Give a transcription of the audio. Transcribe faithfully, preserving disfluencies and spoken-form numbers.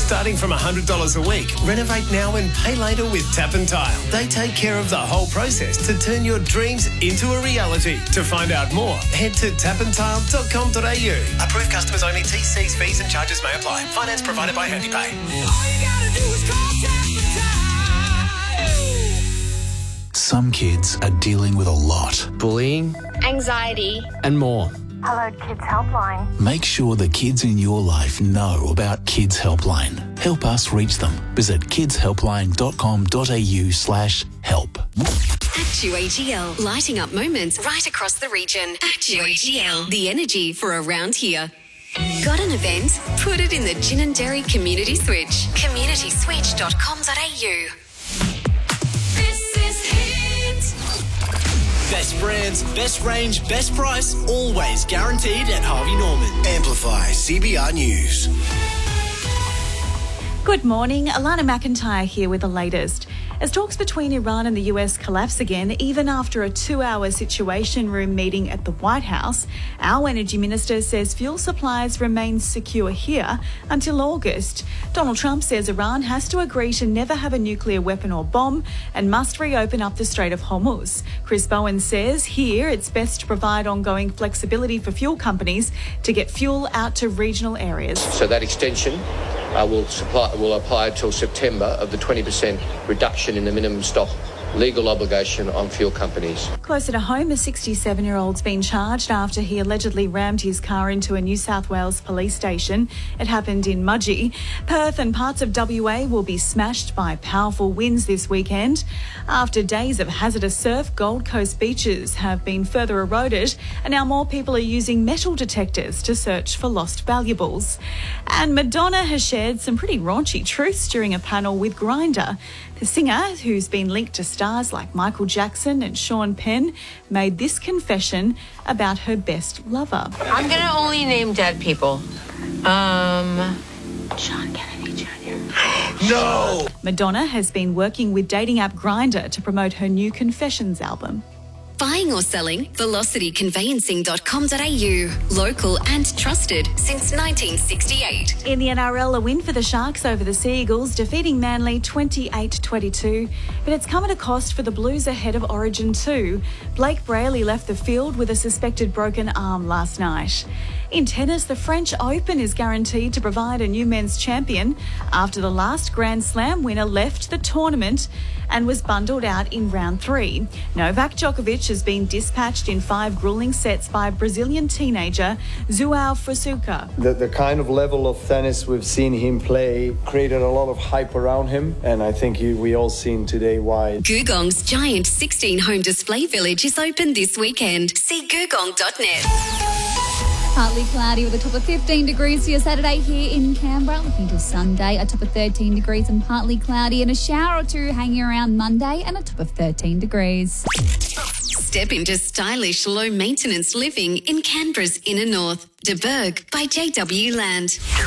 Starting from one hundred dollars a week, renovate now and pay later with Tap and Tile. They take care of the whole process to turn your dreams into a reality. To find out more, head to tap and tile dot com dot a u. Approved customers only. T Cs, fees and charges may apply. Finance provided by HandyPay. All you gotta do is call Tap and Tile. Some kids are dealing with a lot. Bullying, anxiety, and more. Hello Kids Helpline. Make sure the kids in your life know about Kids Helpline. Help us reach them. Visit kids helpline dot com dot a u slash help. Actu A G L, lighting up moments right across the region. Actu A G L, the energy for around here. Got an event? Put it in the Ginninderry Community Switch. community switch dot com dot a u. This is Hit. Best brands, best range, best price, always guaranteed at Harvey Norman. Amplify C B R News. Good morning, Alana McIntyre here with the latest. As talks between Iran and the U S collapse again, even after a two-hour Situation Room meeting at the White House, our Energy Minister says fuel supplies remain secure here until August. Donald Trump says Iran has to agree to never have a nuclear weapon or bomb and must reopen up the Strait of Hormuz. Chris Bowen says here it's best to provide ongoing flexibility for fuel companies to get fuel out to regional areas. So that extension uh, will, supply, will apply until September of the twenty percent reduction in the minimum stock legal obligation on fuel companies. Closer to home, a sixty-seven-year-old's been charged after he allegedly rammed his car into a New South Wales police station. It happened in Mudgee. Perth and parts of W A will be smashed by powerful winds this weekend. After days of hazardous surf, Gold Coast beaches have been further eroded, and now more people are using metal detectors to search for lost valuables. And Madonna has shared some pretty raunchy truths during a panel with Grindr. The singer, who's been linked to stars like Michael Jackson and Sean Penn, made this confession about her best lover. I'm going to only name dead people. Um, John Kennedy Junior No! Madonna has been working with dating app Grindr to promote her new Confessions album. Buying or selling? velocity conveyancing dot com dot a u. Local and trusted since nineteen sixty-eight. In the N R L, a win for the Sharks over the Sea Eagles, defeating Manly twenty-eight twenty-two. But it's come at a cost for the Blues ahead of Origin two. Blake Brayley left the field with a suspected broken arm last night. In tennis, the French Open is guaranteed to provide a new men's champion after the last Grand Slam winner left the tournament and was bundled out in round three. Novak Djokovic has been dispatched in five gruelling sets by Brazilian teenager João Fusuca. The, the kind of level of tennis we've seen him play created a lot of hype around him, and I think he, we all seen today why. Googong's giant sixteen-home display village is open this weekend. See googong dot net. Partly cloudy with a top of fifteen degrees for your Saturday here in Canberra. Looking to Sunday, a top of thirteen degrees and partly cloudy, and a shower or two hanging around Monday and a top of thirteen degrees. Step into stylish, low-maintenance living in Canberra's inner north. De Burgh by J W Land.